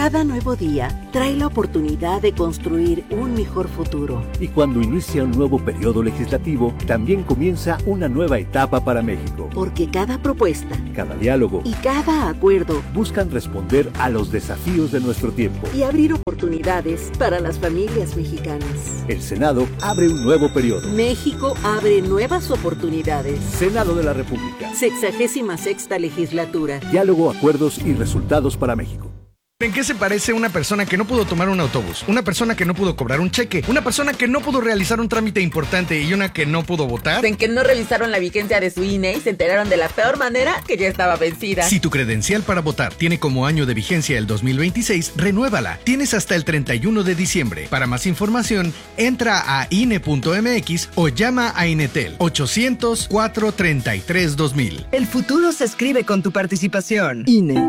Cada nuevo día trae la oportunidad de construir un mejor futuro. Y cuando inicia un nuevo periodo legislativo, también comienza una nueva etapa para México. Porque cada propuesta, cada diálogo y cada acuerdo buscan responder a los desafíos de nuestro tiempo y abrir oportunidades para las familias mexicanas. El Senado abre un nuevo periodo. México abre nuevas oportunidades. Senado de la República. 66ª legislatura. Diálogo, acuerdos y resultados para México. ¿En qué se parece una persona que no pudo tomar un autobús? Una persona que no pudo cobrar un cheque, una persona que no pudo realizar un trámite importante y una que no pudo votar. En que no revisaron la vigencia de su INE y se enteraron de la peor manera que ya estaba vencida. Si tu credencial para votar tiene como año de vigencia el 2026, renuévala. Tienes hasta el 31 de diciembre. Para más información, entra a INE.mx o llama a Inetel 800-433-2000. El futuro se escribe con tu participación. INE.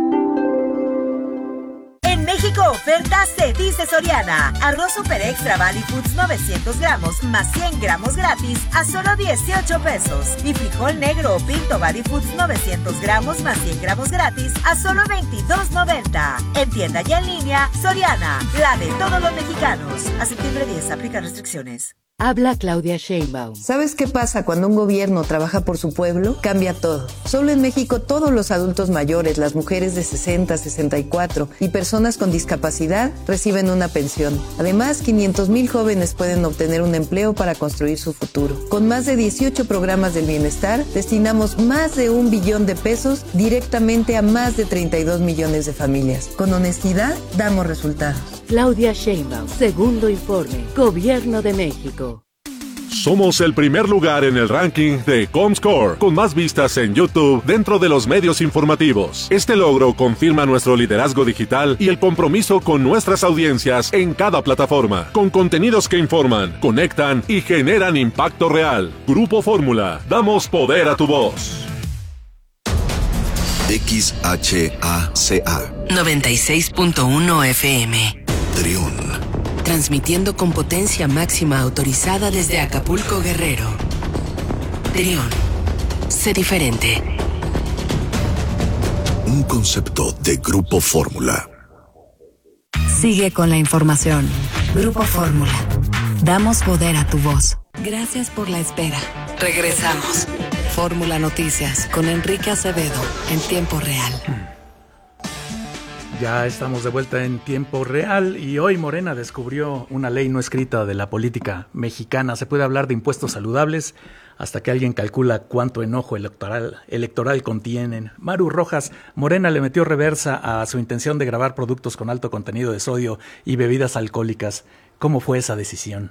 México, oferta se dice Soriana. Arroz Super Extra Valley Foods 900 gramos más 100 gramos gratis a solo 18 pesos. Y frijol negro o pinto Valley Foods 900 gramos más 100 gramos gratis a solo 22.90. En tienda y en línea, Soriana, la de todos los mexicanos. A septiembre 10, aplica restricciones. Habla Claudia Sheinbaum. ¿Sabes qué pasa cuando un gobierno trabaja por su pueblo? Cambia todo. Solo en México todos los adultos mayores, las mujeres de 60, 64 y personas con discapacidad reciben una pensión. Además, 500,000 jóvenes pueden obtener un empleo para construir su futuro. Con más de 18 programas del bienestar, destinamos más de 1 billón de pesos directamente a más de 32 millones de familias. Con honestidad, damos resultados. Claudia Sheinbaum, segundo informe, Gobierno de México. Somos el primer lugar en el ranking de Comscore, con más vistas en YouTube dentro de los medios informativos. Este logro confirma nuestro liderazgo digital y el compromiso con nuestras audiencias en cada plataforma, con contenidos que informan, conectan y generan impacto real. Grupo Fórmula, damos poder a tu voz. XHACA 96.1 FM. Trión. Transmitiendo con potencia máxima autorizada desde Acapulco, Guerrero. Trión. Sé diferente. Un concepto de Grupo Fórmula. Sigue con la información. Grupo Fórmula. Damos poder a tu voz. Gracias por la espera. Regresamos. Fórmula Noticias con Enrique Acevedo en tiempo real. Ya estamos de vuelta en tiempo real y hoy Morena descubrió una ley no escrita de la política mexicana. Se puede hablar de impuestos saludables hasta que alguien calcula cuánto enojo electoral contienen. Maru Rojas, Morena le metió reversa a su intención de grabar productos con alto contenido de sodio y bebidas alcohólicas. ¿Cómo fue esa decisión?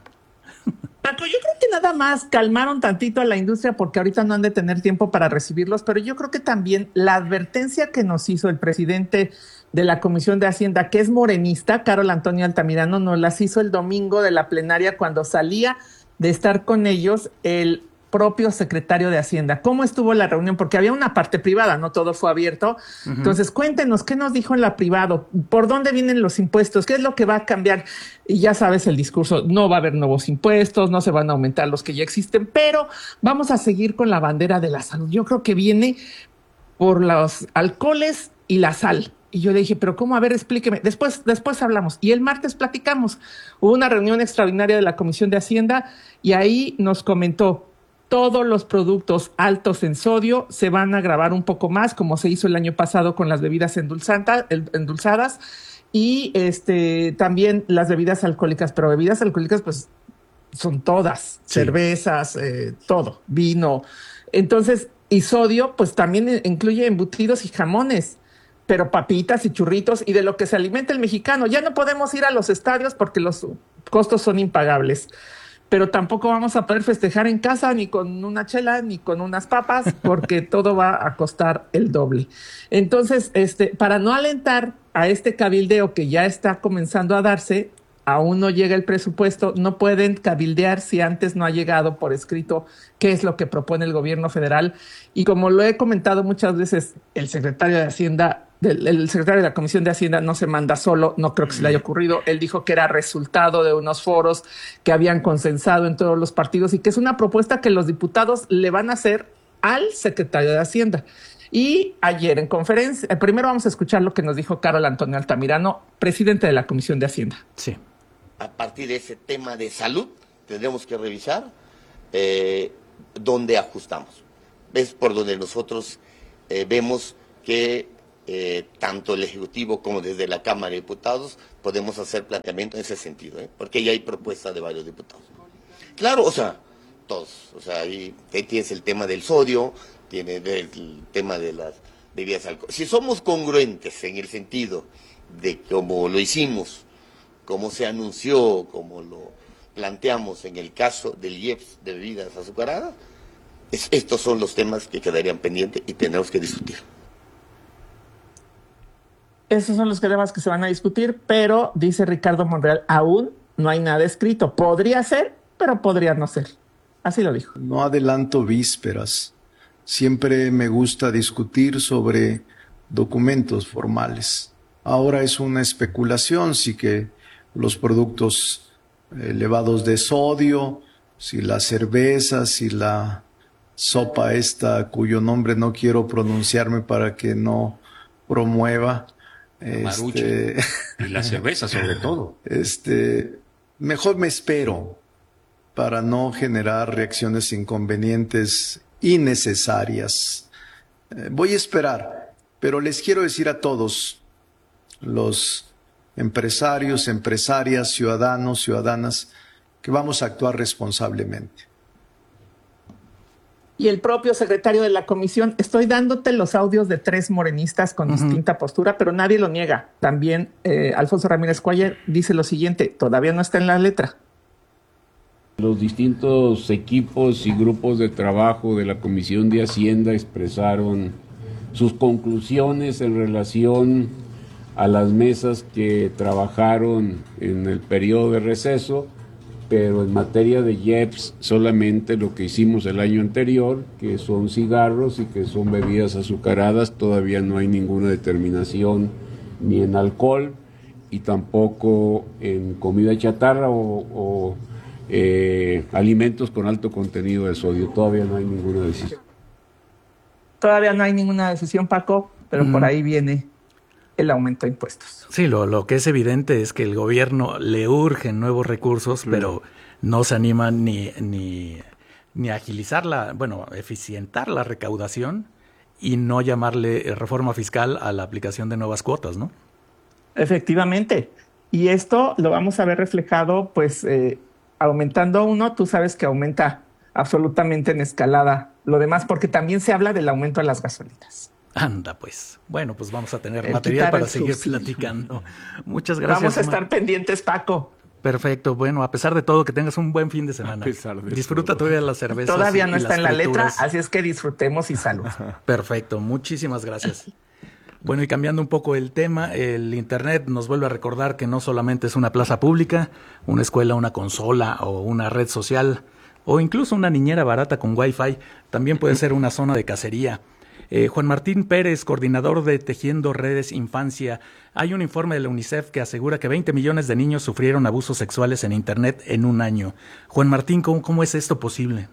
Paco, yo creo que nada más calmaron tantito a la industria porque ahorita no han de tener tiempo para recibirlos, pero yo creo que también la advertencia que nos hizo el presidente de la Comisión de Hacienda, que es morenista, Carol Antonio Altamirano, nos las hizo el domingo de la plenaria cuando salía de estar con ellos el propio secretario de Hacienda. ¿Cómo estuvo la reunión? Porque había una parte privada, no todo fue abierto. Uh-huh. Entonces, cuéntenos, ¿qué nos dijo en la privado? ¿Por dónde vienen los impuestos? ¿Qué es lo que va a cambiar? Y ya sabes el discurso, no va a haber nuevos impuestos, no se van a aumentar los que ya existen, pero vamos a seguir con la bandera de la salud. Yo creo que viene por los alcoholes y la sal. Y yo le dije, pero ¿cómo? A ver, explíqueme. Después hablamos. Y el martes platicamos. Hubo una reunión extraordinaria de la Comisión de Hacienda y ahí nos comentó, todos los productos altos en sodio se van a gravar un poco más, como se hizo el año pasado con las bebidas endulzadas y también las bebidas alcohólicas. Pero bebidas alcohólicas, pues, son todas. Sí. Cervezas, todo, vino. Entonces, y sodio, pues, también incluye embutidos y jamones, pero papitas y churritos y de lo que se alimenta el mexicano. Ya no podemos ir a los estadios porque los costos son impagables, pero tampoco vamos a poder festejar en casa ni con una chela ni con unas papas porque todo va a costar el doble. Entonces, para no alentar a este cabildeo que ya está comenzando a darse, aún no llega el presupuesto, no pueden cabildear si antes no ha llegado por escrito qué es lo que propone el gobierno federal. Y como lo he comentado muchas veces, el secretario de Hacienda, el secretario de la Comisión de Hacienda no se manda solo, no creo que se le haya ocurrido. Él dijo que era resultado de unos foros que habían consensado en todos los partidos y que es una propuesta que los diputados le van a hacer al secretario de Hacienda. Y ayer en conferencia, primero vamos a escuchar lo que nos dijo Carol Antonio Altamirano, presidente de la Comisión de Hacienda. Sí. A partir de ese tema de salud, tendremos que revisar dónde ajustamos. Es por donde nosotros vemos que tanto el Ejecutivo como desde la Cámara de Diputados podemos hacer planteamiento en ese sentido, porque ya hay propuestas de varios diputados. Claro, o sea, todos. O sea, ahí tienes el tema del sodio, tienes el tema de las bebidas alcohólicas. Si somos congruentes en el sentido de cómo lo hicimos, cómo se anunció, cómo lo planteamos en el caso del IEPS de bebidas azucaradas, estos son los temas que quedarían pendientes y tendremos que discutir. Esos son los temas que se van a discutir, pero dice Ricardo Monreal, aún no hay nada escrito. Podría ser, pero podría no ser. Así lo dijo. No adelanto vísperas. Siempre me gusta discutir sobre documentos formales. Ahora es una especulación si que los productos elevados de sodio, si la cerveza, si la sopa esta cuyo nombre no quiero pronunciarme para que no promueva. Maruche. Y la cerveza sobre todo. Mejor me espero para no generar reacciones inconvenientes innecesarias. Voy a esperar, pero les quiero decir a todos los empresarios, empresarias, ciudadanos, ciudadanas, que vamos a actuar responsablemente. Y el propio secretario de la comisión, estoy dándote los audios de 3 morenistas con distinta postura, pero nadie lo niega. También Alfonso Ramírez Cuellar dice lo siguiente, todavía no está en la letra. Los distintos equipos y grupos de trabajo de la Comisión de Hacienda expresaron sus conclusiones en relación a las mesas que trabajaron en el periodo de receso, pero en materia de IEPS solamente lo que hicimos el año anterior, que son cigarros y que son bebidas azucaradas, todavía no hay ninguna determinación ni en alcohol y tampoco en comida chatarra o alimentos con alto contenido de sodio. Todavía no hay ninguna decisión. Todavía no hay ninguna decisión, Paco, pero por ahí viene el aumento de impuestos. Sí, lo que es evidente es que el gobierno le urgen nuevos recursos, pero no se animan ni a agilizar eficientar la recaudación y no llamarle reforma fiscal a la aplicación de nuevas cuotas, ¿no? Efectivamente. Y esto lo vamos a ver reflejado, pues, aumentando uno, tú sabes que aumenta absolutamente en escalada lo demás, porque también se habla del aumento de las gasolinas. Anda, pues. Bueno, pues vamos a tener material para seguir platicando. Muchas gracias. Vamos a estar pendientes, Paco. Perfecto. Bueno, a pesar de todo, que tengas un buen fin de semana. Disfruta todavía la cerveza. Todavía no está en la letra, así es que disfrutemos y salud. Perfecto. Muchísimas gracias. Bueno, y cambiando un poco el tema, el Internet nos vuelve a recordar que no solamente es una plaza pública, una escuela, una consola o una red social, o incluso una niñera barata con Wi-Fi, también puede ser una zona de cacería. Juan Martín Pérez, coordinador de Tejiendo Redes Infancia, hay un informe de la UNICEF que asegura que 20 millones de niños sufrieron abusos sexuales en Internet en un año. Juan Martín, ¿cómo es esto posible?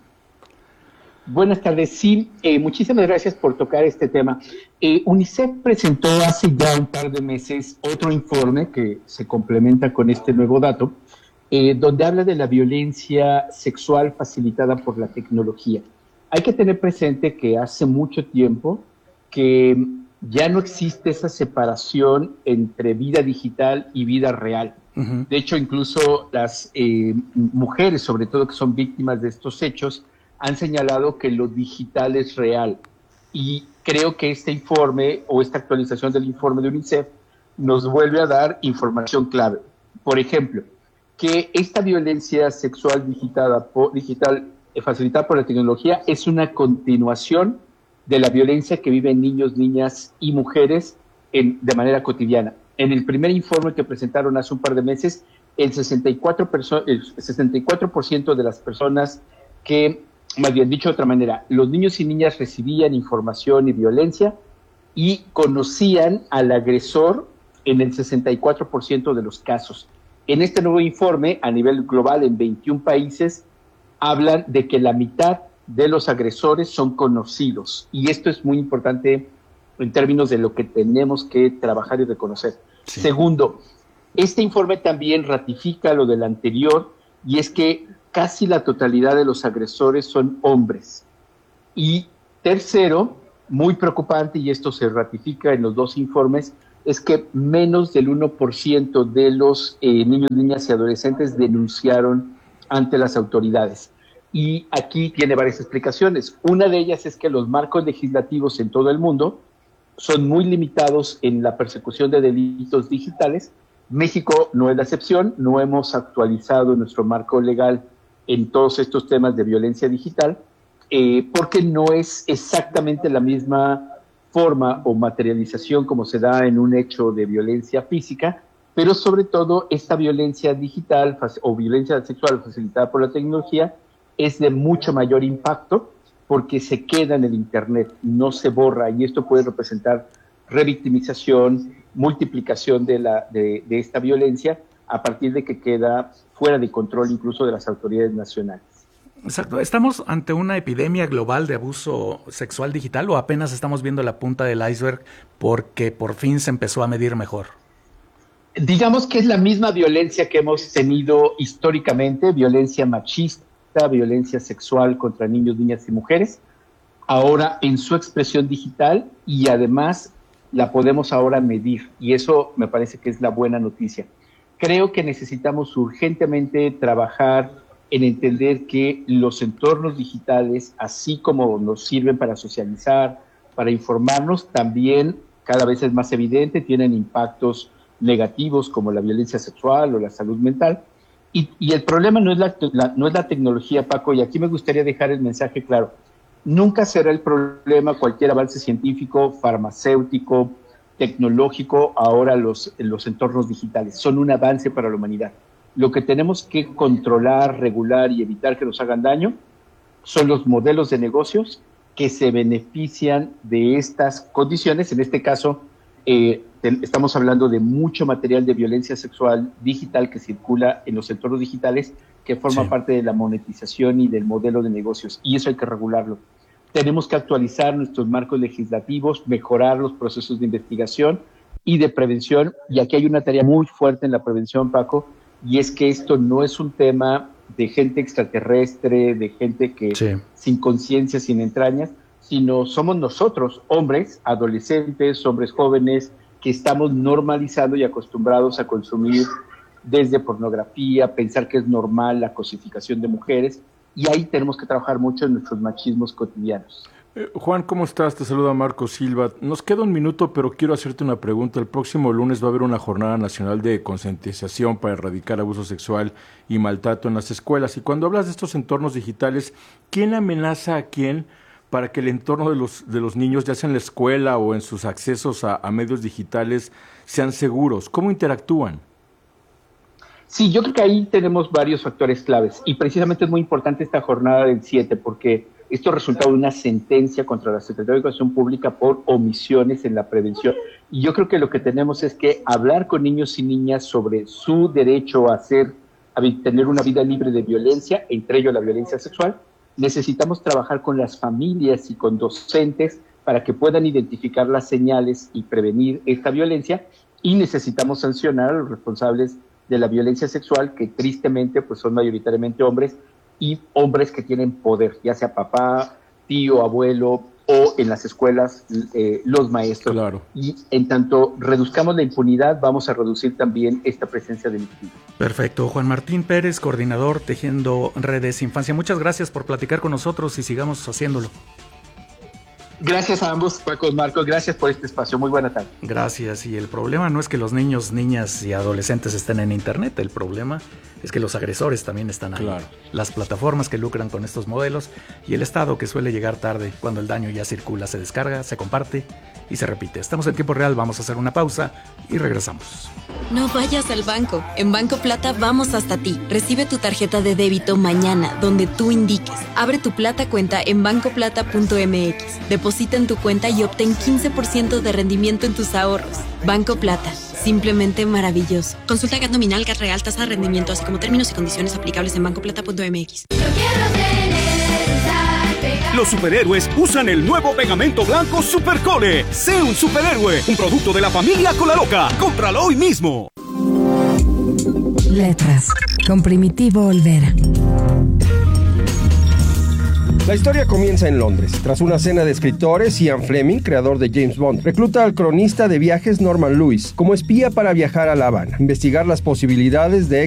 Buenas tardes. Sí, muchísimas gracias por tocar este tema. UNICEF presentó hace ya un par de meses otro informe que se complementa con este nuevo dato, donde habla de la violencia sexual facilitada por la tecnología. Hay que tener presente que hace mucho tiempo que ya no existe esa separación entre vida digital y vida real. Uh-huh. De hecho, incluso las mujeres, sobre todo que son víctimas de estos hechos, han señalado que lo digital es real. Y creo que este informe o esta actualización del informe de UNICEF nos vuelve a dar información clave. Por ejemplo, que esta violencia sexual digital facilitada por la tecnología es una continuación de la violencia que viven niños, niñas y mujeres de manera cotidiana. En el primer informe que presentaron hace un par de meses, el 64% de las personas que, más bien dicho de otra manera, los niños y niñas recibían información y violencia y conocían al agresor en el 64% de los casos. En este nuevo informe, a nivel global, en 21 países, hablan de que la mitad de los agresores son conocidos. Y esto es muy importante en términos de lo que tenemos que trabajar y reconocer. Sí. Segundo, este informe también ratifica lo del anterior, y es que casi la totalidad de los agresores son hombres. Y tercero, muy preocupante, y esto se ratifica en los dos informes, es que menos del 1% de los niños, niñas y adolescentes denunciaron ante las autoridades. Y aquí tiene varias explicaciones. Una de ellas es que los marcos legislativos en todo el mundo son muy limitados en la persecución de delitos digitales. México no es la excepción, no hemos actualizado nuestro marco legal en todos estos temas de violencia digital, porque no es exactamente la misma forma o materialización como se da en un hecho de violencia física, pero sobre todo esta violencia digital o violencia sexual facilitada por la tecnología es de mucho mayor impacto porque se queda en el Internet, no se borra, y esto puede representar revictimización, multiplicación de esta violencia a partir de que queda fuera de control incluso de las autoridades nacionales. Exacto. ¿Estamos ante una epidemia global de abuso sexual digital o apenas estamos viendo la punta del iceberg porque por fin se empezó a medir mejor? Digamos que es la misma violencia que hemos tenido históricamente, violencia machista, violencia sexual contra niños, niñas y mujeres, ahora en su expresión digital, y además la podemos ahora medir, y eso me parece que es la buena noticia. Creo que necesitamos urgentemente trabajar en entender que los entornos digitales, así como nos sirven para socializar, para informarnos, también cada vez es más evidente, tienen impactos negativos como la violencia sexual o la salud mental. Y el problema no es la tecnología, Paco, y aquí me gustaría dejar el mensaje claro. Nunca será el problema cualquier avance científico, farmacéutico, tecnológico, ahora los entornos digitales. Son un avance para la humanidad. Lo que tenemos que controlar, regular y evitar que nos hagan daño son los modelos de negocios que se benefician de estas condiciones. En este caso, estamos hablando de mucho material de violencia sexual digital que circula en los entornos digitales, que forma parte de la monetización y del modelo de negocios, y eso hay que regularlo. Tenemos que actualizar nuestros marcos legislativos, mejorar los procesos de investigación y de prevención, y aquí hay una tarea muy fuerte en la prevención, Paco, y es que esto no es un tema de gente extraterrestre, de gente que sin conciencia, sin entrañas, sino somos nosotros, hombres, adolescentes, hombres jóvenes, que estamos normalizando y acostumbrados a consumir desde pornografía, pensar que es normal la cosificación de mujeres, y ahí tenemos que trabajar mucho en nuestros machismos cotidianos. Juan, ¿cómo estás? Te saluda Marco Silva. Nos queda un minuto, pero quiero hacerte una pregunta. El próximo lunes va a haber una jornada nacional de concientización para erradicar abuso sexual y maltrato en las escuelas. Y cuando hablas de estos entornos digitales, ¿quién amenaza a quién para que el entorno de los niños, ya sea en la escuela o en sus accesos a medios digitales, sean seguros? ¿Cómo interactúan? Sí, yo creo que ahí tenemos varios factores claves, y precisamente es muy importante esta jornada del 7, porque esto es resultado de una sentencia contra la Secretaría de Educación Pública por omisiones en la prevención. Y yo creo que lo que tenemos es que hablar con niños y niñas sobre su derecho a tener una vida libre de violencia, entre ellos la violencia sexual. Necesitamos trabajar con las familias y con docentes para que puedan identificar las señales y prevenir esta violencia, y necesitamos sancionar a los responsables de la violencia sexual, que tristemente pues son mayoritariamente hombres, y hombres que tienen poder, ya sea papá, tío, abuelo, o en las escuelas los maestros. Claro. Y en tanto reduzcamos la impunidad, vamos a reducir también esta presencia delictiva. Perfecto. Juan Martín Pérez, coordinador Tejiendo Redes Infancia. Muchas gracias por platicar con nosotros y sigamos haciéndolo. Gracias a ambos, Paco, Marcos, gracias por este espacio. Muy buena tarde. Gracias. Y el problema no es que los niños, niñas y adolescentes estén en Internet, el problema es que los agresores también están ahí. Claro. Las plataformas que lucran con estos modelos y el Estado, que suele llegar tarde cuando el daño ya circula, se descarga, se comparte y se repite. Estamos en tiempo real, vamos a hacer una pausa y regresamos. No vayas al banco. En Banco Plata vamos hasta ti. Recibe tu tarjeta de débito mañana, donde tú indiques. Abre tu Plata cuenta en bancoplata.mx. Deposita en tu cuenta y obtén 15% de rendimiento en tus ahorros. Banco Plata. Simplemente maravilloso. Consulta GAT nominal, GAT real, tasa de rendimiento, así como términos y condiciones aplicables en bancoplata.mx. Yo quiero tener Los superhéroes usan el nuevo pegamento blanco Supercole. Sé un superhéroe, un producto de la familia Colaloca. Cómpralo hoy mismo. Letras, con Primitivo Olvera. La historia comienza en Londres. Tras una cena de escritores, Ian Fleming, creador de James Bond, recluta al cronista de viajes Norman Lewis como espía para viajar a La Habana, investigar las posibilidades de